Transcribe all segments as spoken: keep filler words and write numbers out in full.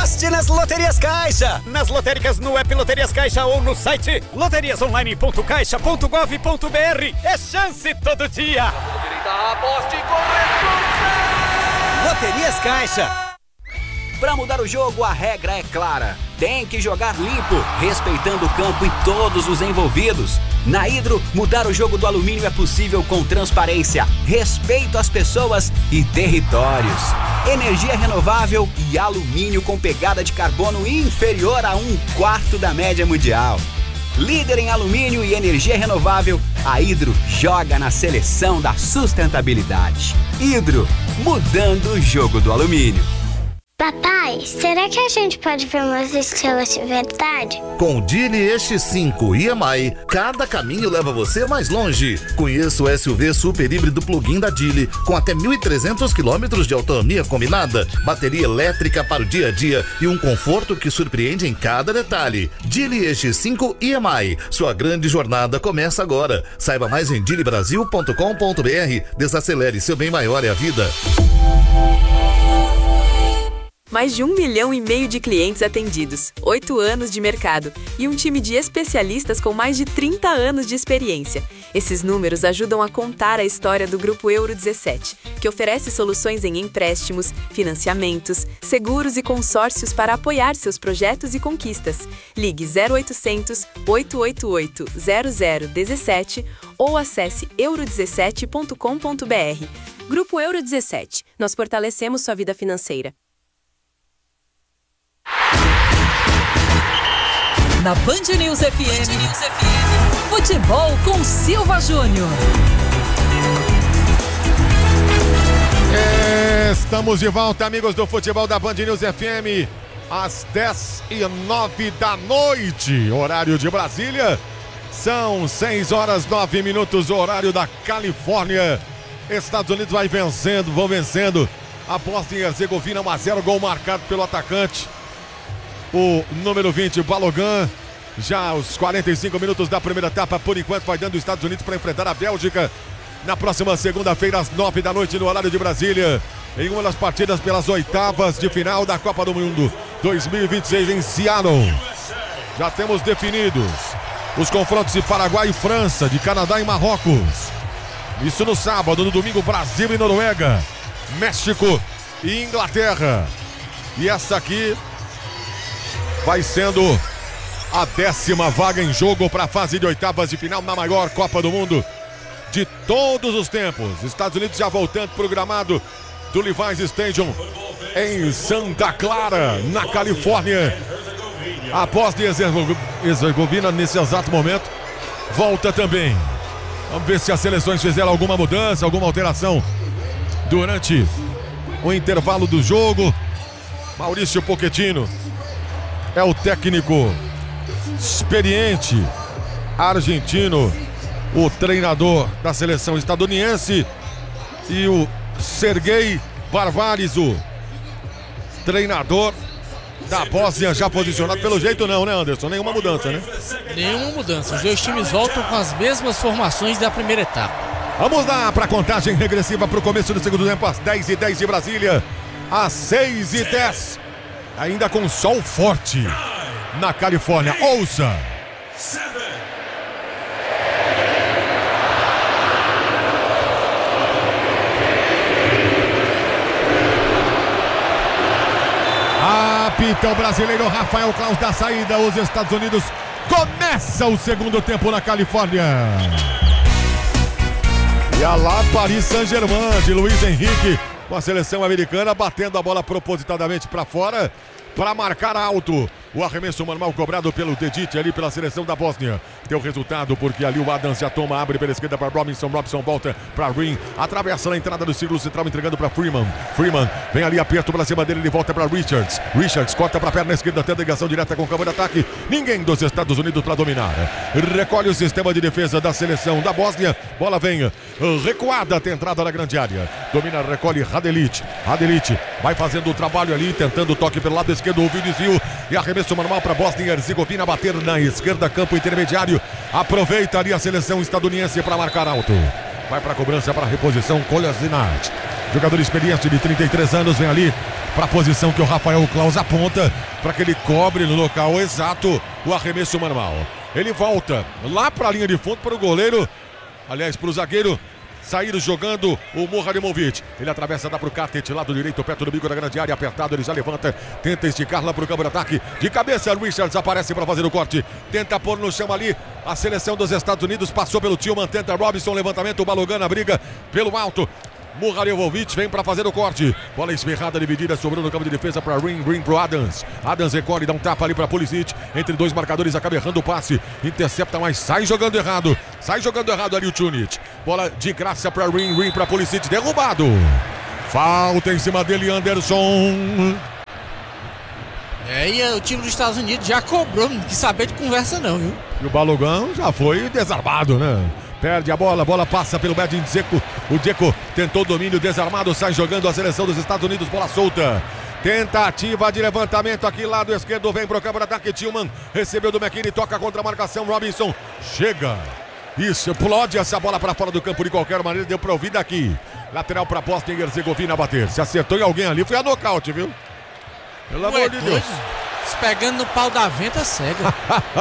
Aposte nas Loterias Caixa. Nas lotéricas, no app Loterias Caixa ou no site loterias online ponto caixa ponto gov ponto br. É chance todo dia. Aposte com Loterias Caixa. Para mudar o jogo, a regra é clara. Tem que jogar limpo, respeitando o campo e todos os envolvidos. Na Hidro, mudar o jogo do alumínio é possível com transparência, respeito às pessoas e territórios. Energia renovável e alumínio com pegada de carbono inferior a um quarto da média mundial. Líder em alumínio e energia renovável, a Hidro joga na seleção da sustentabilidade. Hidro, mudando o jogo do alumínio. Papai, será que a gente pode ver umas estrelas de verdade? Com o Geely E X cinco e M I, cada caminho leva você mais longe. Conheça o S U V super híbrido plug-in da Geely, com até mil e trezentos quilômetros de autonomia combinada, bateria elétrica para o dia a dia e um conforto que surpreende em cada detalhe. Geely E X cinco e M I, sua grande jornada começa agora. Saiba mais em geely brasil ponto com ponto br. Desacelere, seu bem maior é a vida. Mais de um milhão e meio de clientes atendidos, oito anos de mercado e um time de especialistas com mais de trinta anos de experiência. Esses números ajudam a contar a história do Grupo Euro dezessete, que oferece soluções em empréstimos, financiamentos, seguros e consórcios para apoiar seus projetos e conquistas. Ligue zero oitocentos, oito oito oito, zero zero um sete ou acesse euro dezessete ponto com ponto br. Grupo Euro dezessete. Nós fortalecemos sua vida financeira. Na Band News F M, Band News F M. Futebol com Silva Júnior. Estamos de volta, amigos do futebol da Band News F M, às dez e nove da noite, horário de Brasília. São seis horas nove minutos, horário da Califórnia. Estados Unidos vai vencendo, vão vencendo a Bósnia e Herzegovina, um a zero, gol marcado pelo atacante, o número vinte, Balogun. Já aos quarenta e cinco minutos da primeira etapa, por enquanto vai dando os Estados Unidos para enfrentar a Bélgica na próxima segunda-feira, às nove da noite, no horário de Brasília, em uma das partidas pelas oitavas de final da Copa do Mundo dois mil e vinte e seis em Seattle. Já temos definidos os confrontos de Paraguai e França, de Canadá e Marrocos. Isso no sábado. No domingo, Brasil e Noruega, México e Inglaterra. E essa aqui vai sendo a décima vaga em jogo para a fase de oitavas de final na maior Copa do Mundo de todos os tempos. Estados Unidos já voltando para o gramado do Levi's Stadium em Santa Clara, na Califórnia. A Bósnia e Herzegovina, nesse exato momento, volta também. Vamos ver se as seleções fizeram alguma mudança, alguma alteração durante o intervalo do jogo. Maurício Pochettino é o técnico experiente argentino, o treinador da seleção estadunidense, e o Sergei Barbares, o treinador da Bósnia, já posicionado. Pelo jeito não, né, Anderson? Nenhuma mudança, né? Nenhuma mudança. Os dois times voltam com as mesmas formações da primeira etapa. Vamos lá para a contagem regressiva para o começo do segundo tempo, às dez e dez de Brasília, às seis e dez, ainda com sol forte na Califórnia. Ouça! Apita o brasileiro Rafael Claus da saída. Os Estados Unidos começa o segundo tempo na Califórnia. E a lá Paris Saint-Germain de Luiz Henrique, com a seleção americana batendo a bola propositadamente para fora para marcar alto. O arremesso manual cobrado pelo Dedic ali pela seleção da Bósnia. Deu resultado porque ali o Adams já toma, abre pela esquerda para Robinson. Robinson volta para Ring, atravessa na entrada do círculo central, entregando para Freeman. Freeman vem ali, aperto para cima dele, ele volta para Richards. Richards corta para a perna esquerda, até a ligação direta com o campo de ataque. Ninguém dos Estados Unidos para dominar. Recolhe o sistema de defesa da seleção da Bósnia. Bola vem recuada até a entrada na grande área. Domina, recolhe Radelic. Radelic vai fazendo o trabalho ali, tentando o toque pelo lado esquerdo, ouviu o desvio e arremesso manual para Bósnia e Herzegovina bater na esquerda, campo intermediário. Aproveita ali a seleção estadunidense para marcar alto. Vai para a cobrança, para a reposição, Kolasinac. Jogador experiente de trinta e três anos, vem ali para a posição que o Rafael Claus aponta, para que ele cobre no local exato o arremesso manual. Ele volta lá para a linha de fundo para o goleiro, aliás, para o zagueiro sair jogando o Muharimovic. Ele atravessa, dá para o Katic, lado direito, perto do bico da grande área, apertado, ele já levanta, tenta esticar lá para o campo de ataque. De cabeça, Richards aparece para fazer o corte, tenta pôr no chão ali. A seleção dos Estados Unidos passou pelo Tillman, tenta Robinson, levantamento, o Balogun na briga pelo alto. Muharimovic vem para fazer o corte. Bola esferrada, dividida, sobrou no campo de defesa para Ring, Ring pro Adams. Adams recolhe, dá um tapa ali para Pulisic. Entre dois marcadores, acaba errando o passe. Intercepta, mas sai jogando errado. Sai jogando errado ali o Tunic. Bola de graça para Ring, Ring para Pulisic. Derrubado. Falta em cima dele, Anderson. É, e o time dos Estados Unidos já cobrou, não quis saber de conversa não, viu? E o Balogun já foi desarmado, né? Perde a bola, a bola passa pelo Edin Dzeko. O Dzeko tentou o domínio, desarmado, sai jogando a seleção dos Estados Unidos, bola solta. Tentativa de levantamento aqui, lado esquerdo, vem pro campo de ataque, Tillman. Recebeu do McKinney, toca contra a marcação, Robinson. Chega. Isso, explode essa bola para fora do campo de qualquer maneira, deu pra ouvir daqui. Lateral pra Bósnia e Herzegovina bater. Se acertou em alguém ali, foi a nocaute, viu? Pelo amor de Deus. Se pegando no pau da venta, cega.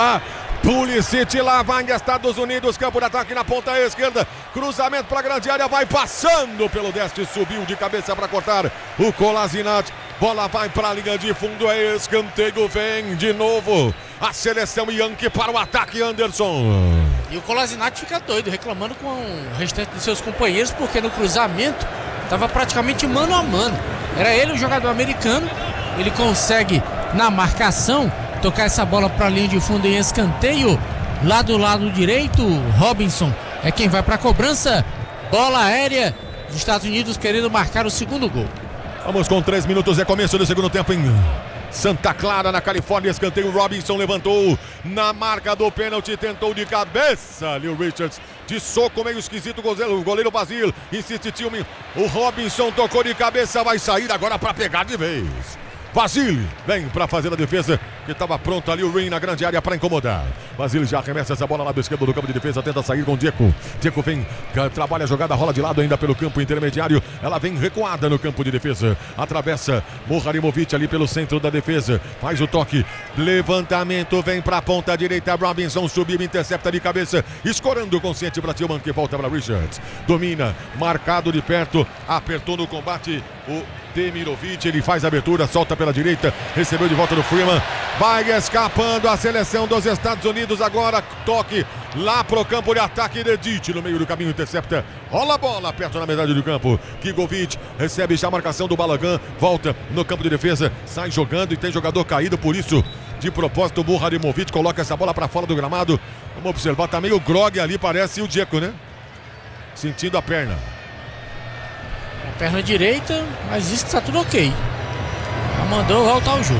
Pulisic lá vai Estados Unidos, campo de ataque na ponta esquerda, cruzamento para a grande área, vai passando pelo deste, subiu de cabeça para cortar o Kolasinac, bola vai para a linha de fundo, é escanteio, vem de novo a seleção Yankee para o ataque, Anderson. E o Kolasinac fica doido, reclamando com o restante dos seus companheiros, porque no cruzamento estava praticamente mano a mano, era ele o jogador americano, ele consegue na marcação tocar essa bola para a linha de fundo em escanteio, lá do lado direito, Robinson é quem vai para a cobrança, bola aérea, os Estados Unidos querendo marcar o segundo gol. Vamos com três minutos, é começo do segundo tempo em Santa Clara, na Califórnia, escanteio, Robinson levantou na marca do pênalti, tentou de cabeça ali o Richards, de soco meio esquisito, o goleiro, o goleiro Basile, insiste Tillman, o Robinson tocou de cabeça, vai sair agora para pegar de vez. Basile vem para fazer a defesa, que estava pronto ali o Ring na grande área para incomodar. Basile já arremessa essa bola lá do esquerdo do campo de defesa, tenta sair com o Dzeko. Dzeko vem, trabalha a jogada, rola de lado ainda pelo campo intermediário. Ela vem recuada no campo de defesa. Atravessa Muharimovic ali pelo centro da defesa. Faz o toque, levantamento, vem para a ponta direita. Robinson subiu, intercepta de cabeça, escorando o consciente para Tillman, que volta para Richards. Domina, marcado de perto, apertou no combate o Demirovic, ele faz a abertura, solta pela direita, recebeu de volta do Freeman, vai escapando a seleção dos Estados Unidos, agora toque lá pro campo de ataque, Dedic no meio do caminho, intercepta, rola a bola perto na metade do campo, Kigovic recebe já a marcação do Balogun, volta no campo de defesa, sai jogando e tem jogador caído, por isso de propósito o Muharimovic coloca essa bola para fora do gramado, vamos observar, tá meio grog ali, parece o Dzeko, né? Sentindo a perna. A perna direita, mas diz que tá tudo ok. Já mandou voltar o jogo.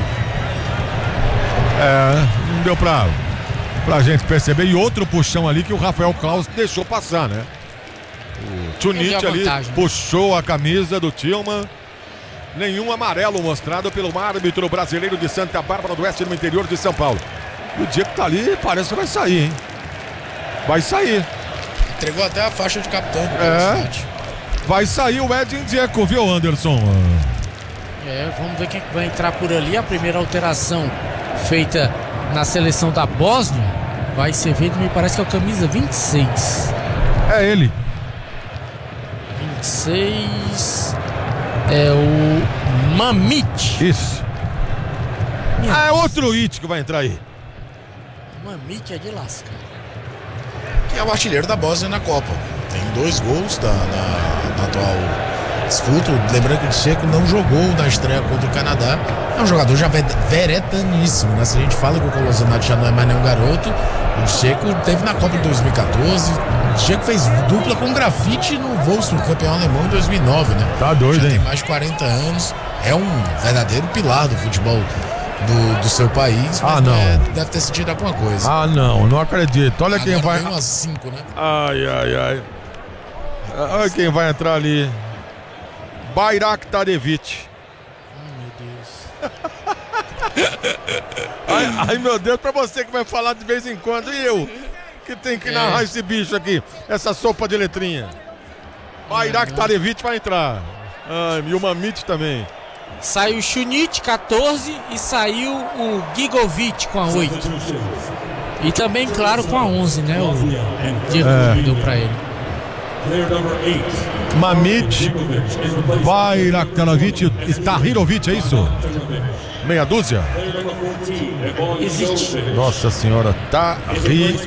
É, não deu pra, pra gente perceber. E outro puxão ali que o Rafael Claus deixou passar, né? O Tunic ali vantagem. Puxou a camisa do Tillman. Nenhum amarelo mostrado pelo árbitro brasileiro de Santa Bárbara do Oeste, no interior de São Paulo. E o Dzeko tá ali, parece que vai sair, hein? Vai sair. Entregou até a faixa de capitão. É. Vai sair o Edin Dzeko, viu, Anderson? É, vamos ver quem vai entrar por ali. A primeira alteração feita na seleção da Bósnia vai ser feita, me parece que é o camisa vinte e seis. É ele. vinte e seis é o Mamić. Isso. Minha ah, é outro It que vai entrar aí. Mamić é de lascar. Que é o artilheiro da Bósnia na Copa. Tem dois gols da, na, na atual disputa. Lembrando que o Dzeko não jogou na estreia contra o Canadá. É um jogador já veretaníssimo, né? Se a gente fala que o Kolasinac já não é mais nenhum garoto, o Dzeko teve na Copa de dois mil e catorze. O Dzeko fez dupla com Grafite no Wolfsburg, campeão alemão em dois mil e nove, né? Tá doido, já hein? Tem mais de quarenta anos. É um verdadeiro pilar do futebol Do, do seu país, mas ah, não. É, deve ter sentido alguma coisa. Ah, não, não acredito. Olha agora quem vai. Tem umas cinco, né? Ai, ai, ai. Olha quem vai entrar ali. Bayraktarevic. Ai, meu Deus. ai, ai, meu Deus, pra você que vai falar de vez em quando, e eu, que tem que é. narrar esse bicho aqui, essa sopa de letrinha. Bayraktarevic vai entrar. Ai, e o Mamić também. Saiu o Chunit, catorze, e saiu o Gigovic com a oito. E também, claro, com a onze, né? O Diego é. deu pra ele. Mamit, Bayraktarovic e Tahirovic, é isso? Meia dúzia? Existe. Nossa senhora, Tahirovic.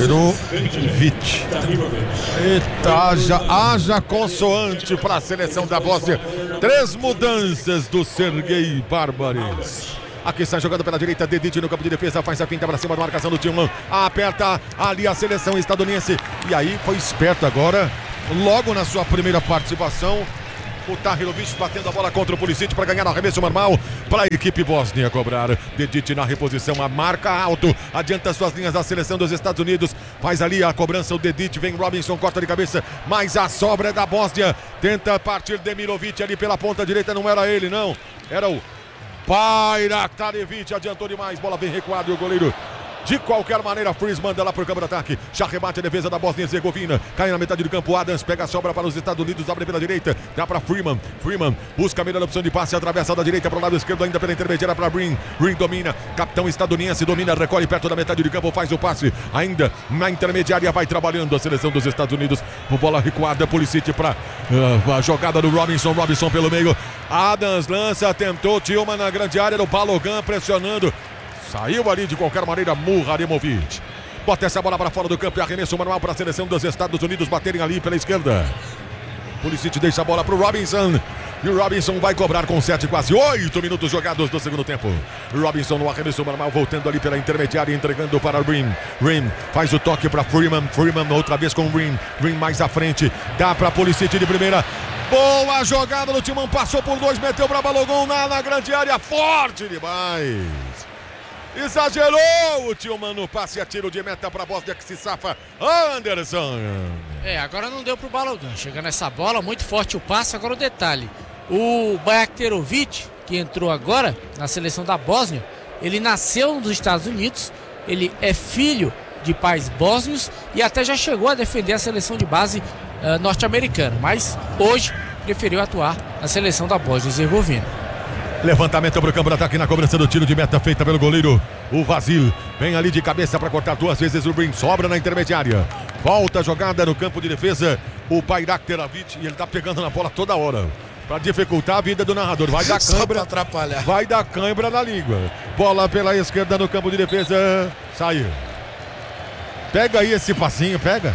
Eita, haja, haja consoante para a seleção da Bósnia. Três mudanças do Sergei Barbares. Aqui sai jogando pela direita, Dedić no campo de defesa, faz a finta para cima da marcação do Tillman. Aperta ali a seleção estadunidense. E aí foi esperto agora, logo na sua primeira participação, o Tahirovic batendo a bola contra o Pulisic para ganhar o arremesso normal para a equipe bósnia cobrar. Dedić na reposição, a marca alto, adianta suas linhas da seleção dos Estados Unidos, faz ali a cobrança, o Dedić, vem Robinson, corta de cabeça, mas a sobra é da Bósnia, tenta partir Demirovic ali pela ponta direita, não era ele não, era o Bayraktarovic, adiantou demais, bola bem recuada e o goleiro de qualquer maneira, Freeze manda lá pro campo de ataque, já rebate a defesa da Bósnia e Herzegovina, cai na metade do campo, Adams pega a sobra para os Estados Unidos, abre pela direita, dá para Freeman, Freeman busca a melhor opção de passe, atravessa da direita para o lado esquerdo, ainda pela intermediária para Green, Green domina, capitão estadunidense domina, recolhe perto da metade do campo, faz o passe, ainda na intermediária vai trabalhando a seleção dos Estados Unidos, bola recuada, Pulisic para uh, a jogada do Robinson, Robinson pelo meio, Adams lança, tentou, Tillman na grande área, o Balogun pressionando, saiu ali de qualquer maneira, Muharemovic. Bota essa bola para fora do campo e arremesso manual para a seleção dos Estados Unidos baterem ali pela esquerda. Pulisic deixa a bola para o Robinson. E o Robinson vai cobrar com sete, quase oito minutos jogados do segundo tempo. Robinson no arremesso manual, voltando ali pela intermediária, entregando para Green. Green faz o toque para Freeman. Freeman outra vez com Green. Green mais à frente. Dá para Pulisic de primeira. Boa jogada do Tillman, passou por dois, meteu para Balogun na, na grande área. Forte demais. Exagerou o Tillman no passe a tiro de meta para a Bósnia que se safa. Anderson. É, agora não deu pro Balogun. Chegando essa bola, muito forte o passe. Agora o detalhe. O Bayraktarovic, que entrou agora na seleção da Bósnia, ele nasceu nos Estados Unidos. Ele é filho de pais bósnios e até já chegou a defender a seleção de base uh, norte-americana. Mas hoje preferiu atuar na seleção da Bósnia e Herzegovina. Levantamento para o campo de ataque na cobrança do tiro de meta feita pelo goleiro, o Vasil. Vem ali de cabeça para cortar duas vezes o Green, sobra na intermediária. Volta a jogada no campo de defesa, o Bayraktarovic, e ele tá pegando na bola toda hora. Para dificultar a vida do narrador, vai dar cãibra, atrapalhar. Vai dar cãibra na língua. Bola pela esquerda no campo de defesa, saiu. Pega aí esse passinho, pega.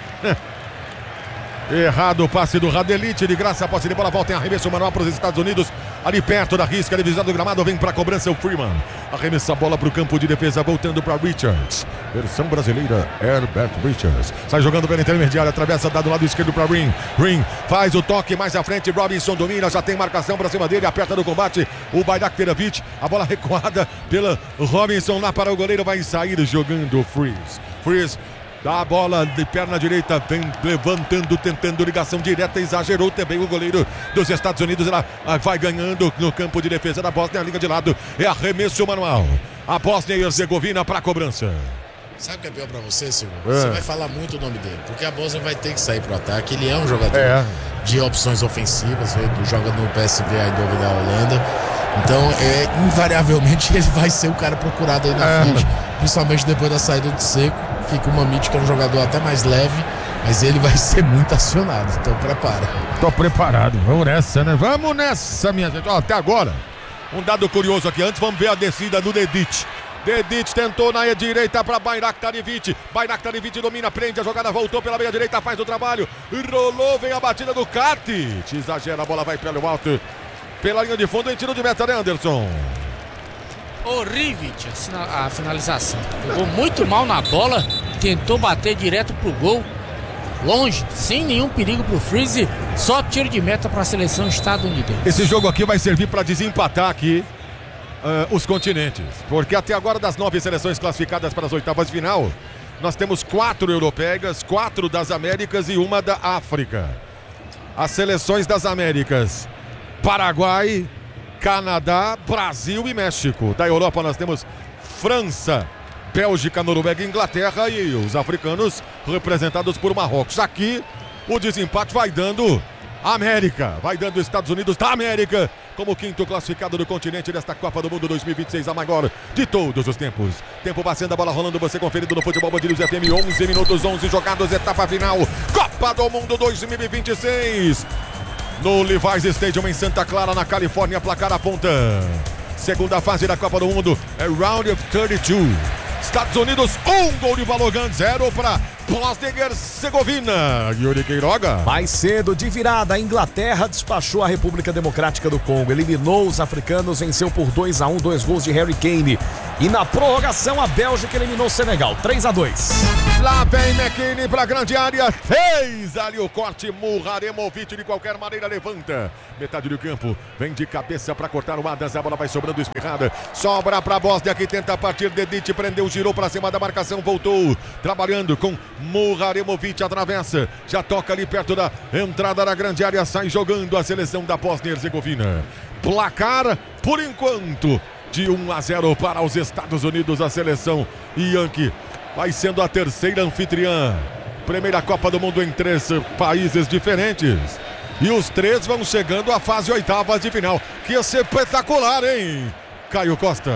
Errado o passe do Radelic, de graça a posse de bola, volta em arremesso manual para os Estados Unidos, ali perto da risca, divisão do gramado, vem para a cobrança o Freeman, arremessa a bola para o campo de defesa, voltando para Richards, versão brasileira, Herbert Richards, sai jogando pela intermediária, atravessa, dá do lado esquerdo para Green, Green faz o toque mais à frente, Robinson domina, já tem marcação para cima dele, aperta no combate, o Bayraktarovic, a bola recuada pela Robinson, lá para o goleiro, vai sair jogando o Freeze, Freeze, dá a bola de perna direita, vem levantando, tentando ligação direta, exagerou também o goleiro dos Estados Unidos, ela vai ganhando no campo de defesa da Bósnia, a liga de lado, é arremesso manual, a Bósnia e Herzegovina para a cobrança. Sabe o que é pior pra você, Silvio? É. Você vai falar muito o nome dele, porque a Bósnia vai ter que sair pro ataque, ele é um jogador é. de opções ofensivas, joga no P S V Eindhoven da Holanda, então é, invariavelmente ele vai ser o cara procurado aí na é. frente, principalmente depois da saída do Seco. Fica o Mamit, que é um jogador até mais leve, mas ele vai ser muito acionado, então prepara. Tô preparado, vamos nessa, né? Vamos nessa, minha gente. Ó, até agora, um dado curioso aqui, antes vamos ver a descida do Dedić. Dedić tentou na direita para Bayraktarovic, Bayraktarovic domina, prende a jogada, voltou pela meia direita, faz o trabalho, rolou, vem a batida do Katic, exagera, a bola vai pelo alto, pela linha de fundo, em tiro de meta, né, Anderson? O Rivic, a finalização, jogou muito mal na bola, tentou bater direto pro gol, longe, sem nenhum perigo pro Freeze, só tiro de meta para a seleção estadunidense. Esse jogo aqui vai servir para desempatar aqui uh, os continentes, porque até agora das nove seleções classificadas para as oitavas de final, nós temos quatro europeias, quatro das Américas e uma da África. As seleções das Américas, Paraguai, Canadá, Brasil e México. Da Europa nós temos França, Bélgica, Noruega e Inglaterra, e os africanos representados por Marrocos. Aqui o desempate vai dando América. Vai dando os Estados Unidos da América como quinto classificado do continente desta Copa do Mundo dois mil e vinte e seis, a maior de todos os tempos. Tempo passando, a bola rolando, você conferido no Futebol Band News F M. onze minutos, onze jogados, etapa final. Copa do Mundo dois mil e vinte e seis. No Levi's Stadium em Santa Clara, na Califórnia, placar aponta. Segunda fase da Copa do Mundo é Round of trinta e dois. Estados Unidos, um gol de Balogun, zero para Bósnia-Hercegovina. Yuri Queiroga. Mais cedo, de virada, a Inglaterra despachou a República Democrática do Congo, eliminou os africanos, venceu por dois a um, dois gols de Harry Kane. E na prorrogação, a Bélgica eliminou o Senegal, três a dois. Lá vem McKinney para a grande área, fez ali o corte, Muharemovic de qualquer maneira levanta. Metade do campo, vem de cabeça para cortar o Adams, a bola vai sobrando espirrada, sobra para a Bósnia que tenta partir, Dedić prendeu, girou para cima da marcação, voltou, trabalhando com Muharemovic, atravessa, já toca ali perto da entrada da grande área, sai jogando a seleção da Bósnia-Hercegovina. Placar, por enquanto, de um a zero para os Estados Unidos, a seleção Yankee vai sendo a terceira anfitriã. Primeira Copa do Mundo em três países diferentes. E os três vão chegando à fase oitavas de final. Que espetacular, hein, Caio Costa?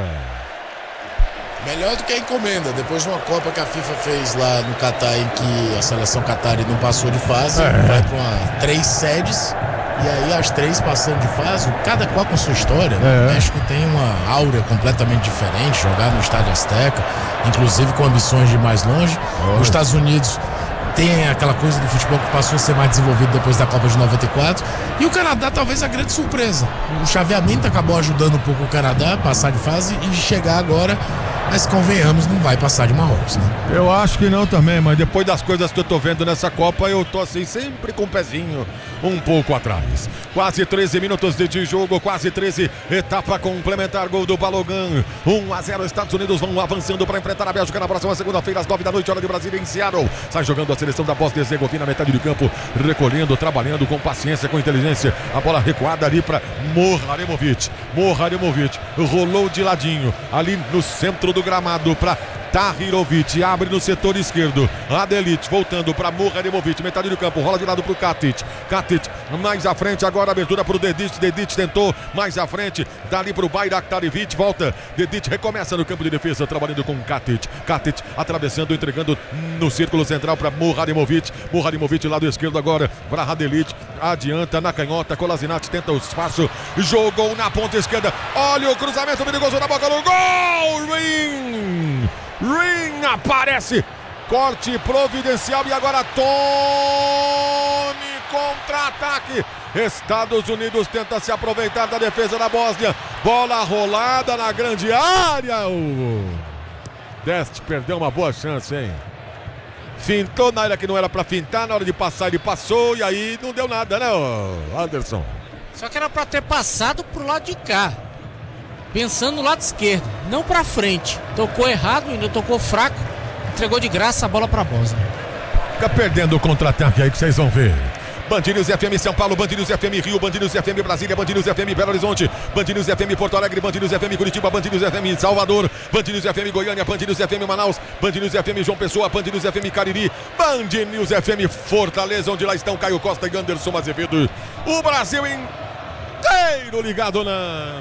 Melhor do que a encomenda, depois de uma Copa que a FIFA fez lá no Catar, em que a seleção Catari não passou de fase, é. vai para uma três sedes, e aí as três passando de fase, cada qual com sua história, né? É. O México tem uma áurea completamente diferente, jogar no Estádio Azteca, inclusive com ambições de ir mais longe. Os Estados Unidos tem aquela coisa do futebol que passou a ser mais desenvolvido depois da Copa de noventa e quatro. E o Canadá talvez a grande surpresa. O chaveamento acabou ajudando um pouco o Canadá a passar de fase e chegar agora, mas convenhamos, não vai passar de Marrocos, né? Eu acho que não também, mas depois das coisas que eu tô vendo nessa Copa, eu tô assim sempre com o pezinho um pouco atrás. Quase treze minutos de jogo, quase treze, etapa complementar, gol do Balogun. um a zero, Estados Unidos vão avançando para enfrentar a Bélgica na próxima segunda-feira às nove da noite, hora de Brasília, em Seattle. Sai jogando a seleção da Bósnia-Hercegovina na metade do campo, recolhendo, trabalhando com paciência, com inteligência. A bola recuada ali para Muharemovic. Muharemovic rolou de ladinho ali no centro do gramado para Tahirovic, abre no setor esquerdo, Dedić voltando para Muharemovic, metade do campo, rola de lado para o Katic, Katic mais à frente, agora abertura para o Dedić, Dedić tentou, mais à frente, dali para o Bayraktarevic, volta, Dedić recomeça no campo de defesa, trabalhando com Katic, Katic atravessando, entregando no círculo central para Muharemovic, Muharemovic lado esquerdo agora para Dedić, adianta na canhota, Kolasinac tenta o espaço, jogou na ponta esquerda, olha o cruzamento perigoso na boca do gol, Ring! Ring aparece, corte providencial e agora Tony contra-ataque. Estados Unidos tenta se aproveitar da defesa da Bósnia, bola rolada na grande área. O Dest perdeu uma boa chance, hein? Fintou na área que não era pra fintar, na hora de passar ele passou e aí não deu nada, né, Anderson? Só que era pra ter passado pro lado de cá, pensando no lado esquerdo, não pra frente. Tocou errado, ainda tocou fraco, entregou de graça a bola pra Bósnia. Fica perdendo o contra-ataque aí que vocês vão ver. Band News F M São Paulo, Band News F M Rio, Band News F M Brasília, Band News F M Belo Horizonte, Band News F M Porto Alegre, Band News F M Curitiba, Band News F M Salvador, Band News F M Goiânia, Band News F M Manaus, Band News F M João Pessoa, Band News F M Cariri, Band News F M Fortaleza, onde lá estão Caio Costa e Anderson Azevedo. O Brasil inteiro ligado na...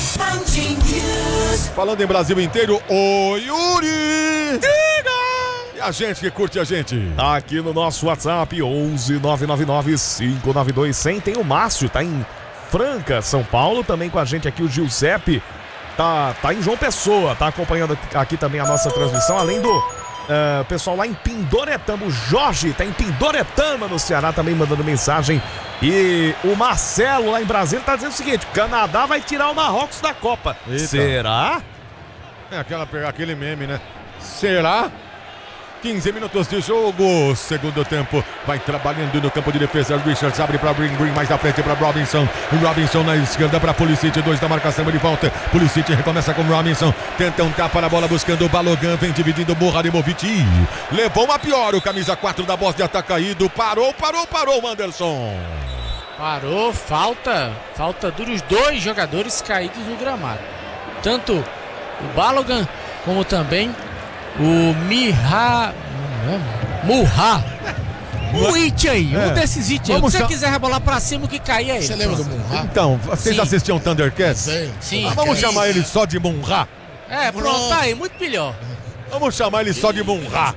Falando em Brasil inteiro, o Yuri! Diga! E a gente que curte a gente? Tá aqui no nosso WhatsApp, onze nove nove nove cinco nove dois zero zero. Tem o Márcio, tá em Franca, São Paulo. Também com a gente aqui o Giuseppe, tá, tá em João Pessoa, tá acompanhando aqui também a nossa transmissão. Além do uh, pessoal lá em Pindoretama, o Jorge tá em Pindoretama, no Ceará, também mandando mensagem. E o Marcelo lá em Brasília tá dizendo o seguinte: Canadá vai tirar o Marrocos da Copa. Eita. Será? É aquela, aquele meme, né? Será? quinze minutos de jogo, segundo tempo, vai trabalhando no campo de defesa, Richards abre para Bring, Bring mais à frente para Robinson, Robinson na esquerda para Pulisic, dois da marcação, ele volta, Pulisic recomeça com Robinson, tenta um tapa na bola buscando o Balogun, vem dividindo Muharemovic, levou uma pior, o camisa quatro da Bósnia tá caído, parou, parou, parou, Anderson. Parou, falta, falta dos dois jogadores caídos no gramado, tanto o Balogun como também o Miha... Murra Um hit aí, É. um desses hits aí. Vamos Se você cha- quiser rebolar pra cima, o que cair aí. Você lembra do Munra? Então, vocês Sim. assistiam Thundercats? Sim. Sim. Ah, vamos chamar ele só de Munra. É, pronto, tá aí, muito melhor. Vamos chamar ele só de Munra.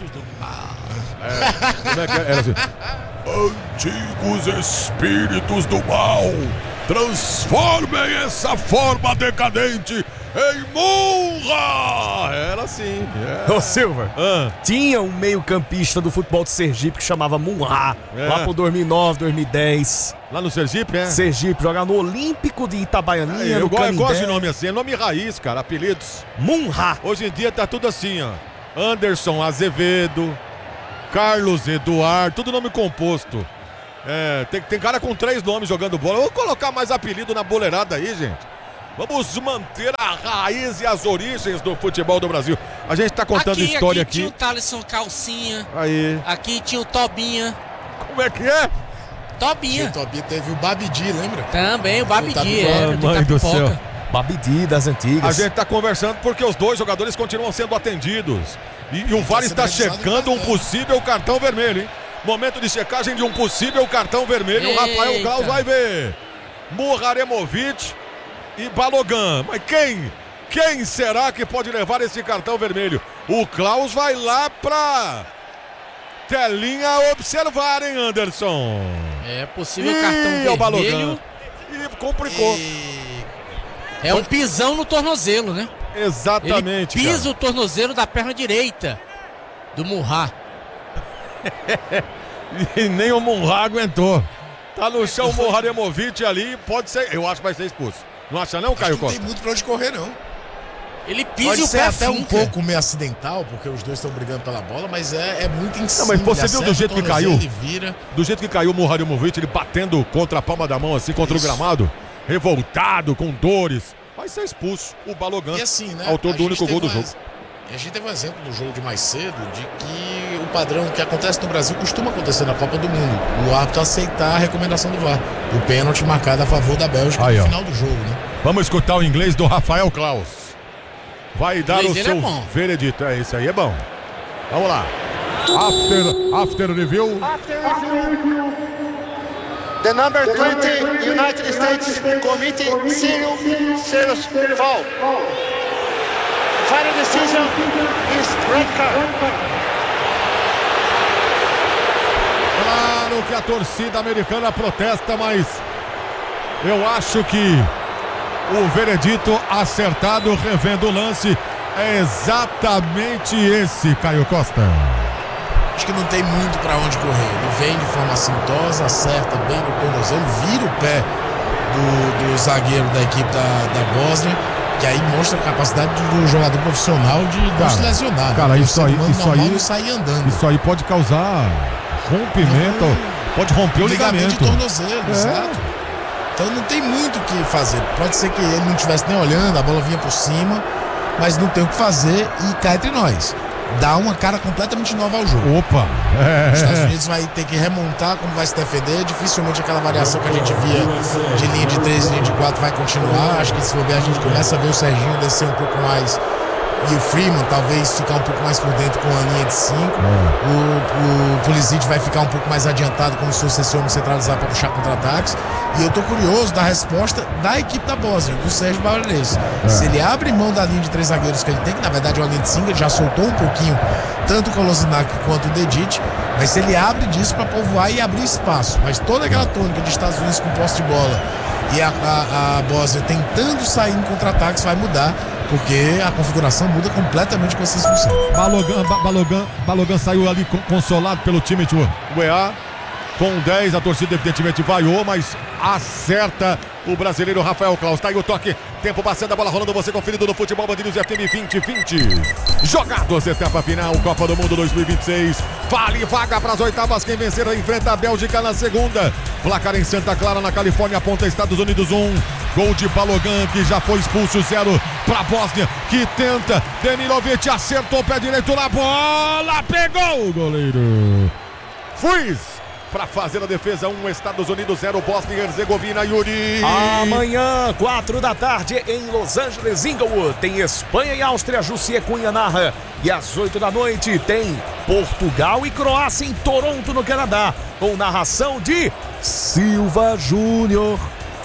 É, como é que era assim? Antigos espíritos do mal, transformem essa forma decadente em Munra! Era assim. É. Ô, Silva, Ah, tinha um meio-campista do futebol de Sergipe que chamava Munra, É. lá pro dois mil e nove, dois mil e dez. lá no Sergipe, é? Sergipe, jogar no Olímpico de Itabaianinha, Aí, eu, no go- eu Canindé. gosto de nome assim, é nome raiz, cara, apelidos. Munra. Hoje em dia tá tudo assim, ó. Anderson Azevedo, Carlos Eduardo, tudo nome composto. É, tem, tem cara com três nomes jogando bola. Vou colocar mais apelido na boleirada aí, gente. Vamos manter a raiz e as origens do futebol do Brasil. A gente tá contando aqui, história aqui. Tinha aqui. o Thaleson Calcinha. Aí. Aqui tinha o Tobinha. Como é que é? Tobinha. O Tobi teve o Babidi, lembra? Também, o Babidi, Tapipoca. é. Ah, mãe do céu. Babidi das antigas. A gente tá conversando porque os dois jogadores continuam sendo atendidos. E, e o V A R está sendo revisado checando um cartão. possível cartão vermelho, hein? Momento de checagem de um possível cartão vermelho. O Rafael Eita. Klaus vai ver. Muraremovic e Balogan. Mas quem? Quem será que pode levar esse cartão vermelho? O Klaus vai lá pra telinha observar, hein, Anderson? É possível Ih, cartão é o Balogan. vermelho. E complicou. É um pisão no tornozelo, né? Exatamente. Ele pisa cara. o tornozelo da perna direita do Murra. E nem o Munra aguentou. Tá no chão o Muraremovic ali, pode ser. Eu acho que vai ser expulso. Não acha não, Caio Não Costa? tem muito pra onde correr, não. Ele pisa Pode e o ser pé até um finca. pouco meio acidental, porque os dois estão brigando pela bola, mas é, é muito em cima. Não, mas você ele viu do acerta jeito o que tornozelo, caiu? Ele vira. Do jeito que caiu o Muraremovic, ele batendo contra a palma da mão, assim, contra Isso. o gramado, revoltado, com dores. Vai ser expulso o Balogan, E assim, né? autor a do gente único gol teve do um jogo. ex- E a gente teve um exemplo no jogo de mais cedo de que o padrão que acontece no Brasil costuma acontecer na Copa do Mundo. O árbitro aceitar a recomendação do V A R. O pênalti marcado a favor da Bélgica Aí, no ó. final do jogo, né? Vamos escutar o inglês do Rafael Klaus. Vai dar o inglês dele seu é bom. veredito. É, esse aí é bom. Vamos lá. After, after review. The number twenty United States committing serious, serious foul. Final decision is red card. Claro que a torcida americana protesta, mas eu acho que o veredito acertado, revendo o lance, é exatamente esse, Caio Costa. Acho que não tem muito pra onde correr. Ele vem de forma assintosa, acerta bem no tornozelo, vira o pé do, do zagueiro da equipe da, da Bósnia, que aí mostra a capacidade do jogador profissional de não Cara, se lesionar. né? cara, Porque o isso ser aí- humano isso normal aí- não sair andando. Isso aí pode causar rompimento, pode romper o Ligamento ligamento. de tornozelo, É. exato. Então não tem muito o que fazer. Pode ser que ele não estivesse nem olhando, a bola vinha por cima, mas não tem o que fazer e cá entre nós. Dá uma cara completamente nova ao jogo. Opa! Os Estados É. Unidos vai ter que remontar como vai se defender. Dificilmente aquela variação que a gente via de linha de três e linha de quatro vai continuar. Acho que se bobear a gente começa a ver o Serginho descer um pouco mais e o Freeman talvez ficar um pouco mais por dentro com a linha de cinco. O, o Pulisic vai ficar um pouco mais adiantado como se fosse esse homem centralizado para puxar contra-ataques. E eu tô curioso da resposta da equipe da Bósnia, do Sérgio Bavarese. Se ele abre mão da linha de três zagueiros que ele tem, que na verdade é uma linha de cinco, ele já soltou um pouquinho tanto o Kolasinac quanto o Dedic, mas se ele abre disso para povoar e abrir espaço. Mas toda aquela tônica de Estados Unidos com posse de bola e a, a, a Bósnia tentando sair em contra-ataques vai mudar, porque a configuração muda completamente com essa expulsão. Balogan, Ba- Balogan, Balogan saiu ali co- consolado pelo time de U E A. Com dez, a torcida evidentemente vaiou, mas acerta o brasileiro Rafael Klaus. Tá aí o toque, tempo passando, a bola rolando, você conferido no Futebol Band News F M vinte vinte. Jogados, etapa final, Copa do Mundo dois mil e vinte e seis. Vale vaga para as oitavas, quem vencer enfrenta a Bélgica na segunda. Placar em Santa Clara, na Califórnia, aponta Estados Unidos um. Gol de Balogan, que já foi expulso, zero para a Bósnia, que tenta. Demirovic acertou o pé direito na bola, pegou o goleiro. Freeze. para fazer a defesa. um, Estados Unidos zero, Bósnia e Herzegovina, Yuri. Amanhã, quatro da tarde, em Los Angeles, Inglewood, tem Espanha e Áustria, Jussi Cunha narra. E às oito da noite tem Portugal e Croácia em Toronto, no Canadá, com narração de Silva Júnior.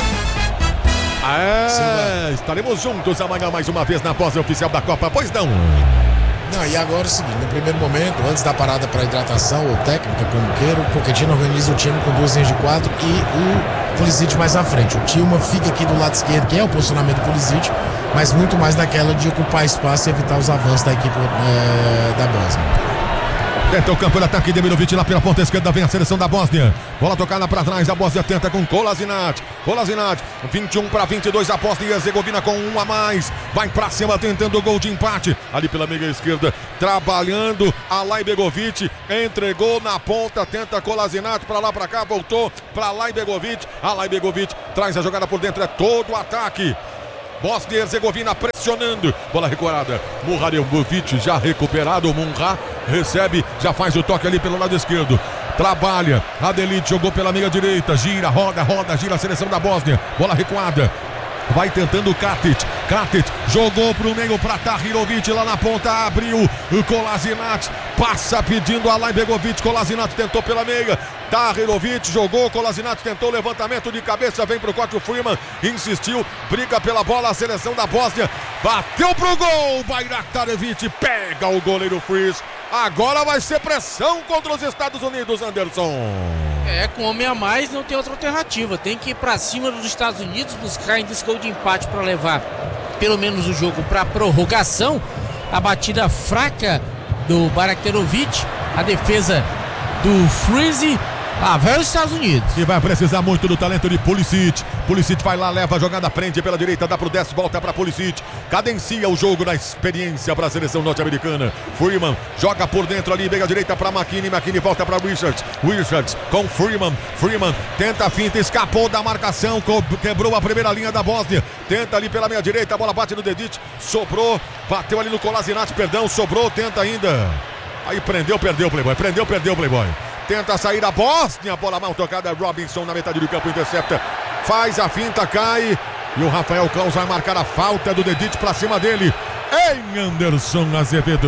É, estaremos juntos amanhã mais uma vez na pós oficial da Copa, pois não? Não, e agora é o seguinte, no primeiro momento, antes da parada para hidratação ou técnica, como queira, o Pochettino organiza o time com duas linhas de quatro e o Pulisic mais à frente. O Tillman fica aqui do lado esquerdo, que é o posicionamento do Pulisic, mas muito mais naquela de ocupar espaço e evitar os avanços da equipe é, da Bósnia. Tenta o campo de ataque, Demirovic lá pela ponta esquerda, vem a seleção da Bósnia. Bola tocada para trás, a Bósnia tenta com Kolasinac. Kolasinac, vinte e um para vinte e dois, a Bósnia e Herzegovina com um a mais. Vai para cima tentando o gol de empate. Ali pela meia esquerda, trabalhando Alay Begovic, entregou na ponta, tenta Kolasinac para lá para cá, voltou para Alay Begovic. Alay Begovic traz a jogada por dentro, é todo o ataque. Bósnia e Herzegovina pressionando. Bola recuada. Muharegovic já recuperado. Munha recebe, já faz o toque ali pelo lado esquerdo. Trabalha. Adelite jogou pela meia direita. Gira, roda, roda, gira a seleção da Bósnia. Bola recuada. Vai tentando o Katic. Katic jogou pro meio para Tahirovic lá na ponta. Abriu o Kolasinac. Passa pedindo a Alay Begovic. Kolasinac tentou pela meia. Tahirovic jogou. Kolasinac tentou levantamento de cabeça. Vem pro corte o Freeman. Insistiu. Briga pela bola. A seleção da Bósnia. Bateu pro gol. Bayraktarevic pega o goleiro Fries. Agora vai ser pressão contra os Estados Unidos, Anderson. É, com homem a mais não tem outra alternativa. Tem que ir pra cima dos Estados Unidos, buscar ainda esse gol de empate para levar pelo menos o jogo para prorrogação. A batida fraca do Bayraktarevic, a defesa do Freeze. Ah, vai os Estados Unidos. E vai precisar muito do talento de Pulisic. Pulisic vai lá, leva a jogada, prende pela direita, dá pro dez, volta pra Pulisic. Cadencia o jogo na experiência para a seleção norte-americana. Freeman joga por dentro ali, meia direita pra McKinney. McKinney volta pra Richards. Richards com Freeman. Freeman tenta a finta, escapou da marcação, quebrou a primeira linha da Bósnia. Tenta ali pela meia direita, a bola bate no Dedic. Sobrou, bateu ali no Kolasinac, perdão, sobrou, tenta ainda. Aí prendeu, perdeu o Playboy. Prendeu, perdeu o Playboy. Tenta sair a Bósnia, bola mal tocada, Robinson na metade do campo, intercepta, faz a finta, cai, e o Rafael Claus vai marcar a falta do Dedic pra cima dele, em Anderson Azevedo.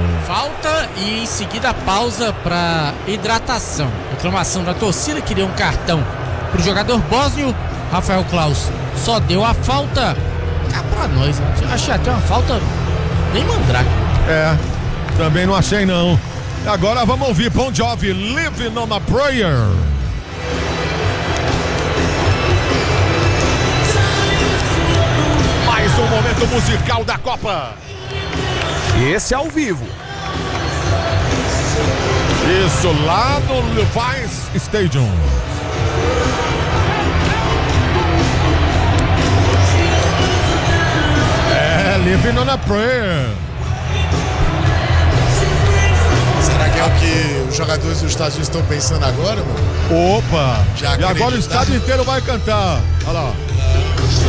Falta e em seguida pausa para hidratação. Reclamação da torcida, queria um cartão pro jogador bósnio. Rafael Claus só deu a falta. Cá pra nós, né? Achei até uma falta bem mandrake. É, também não achei não. Agora vamos ouvir Bon Jovi, Living on a Prayer. Mais um momento musical da Copa. Esse é ao vivo. Isso, lá no Levi's Stadium. É, Living on a Prayer. Será que é o que os jogadores dos Estados Unidos estão pensando agora, mano? Opa! Já e agora o estádio inteiro vai cantar. Olha lá.